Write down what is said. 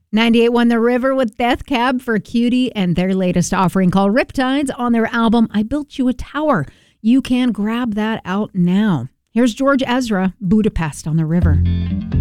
98.1 The River with Death Cab for Cutie and their latest offering called Riptides on their album I Built You a Tower. You can grab that out now. Here's George Ezra, Budapest on the River.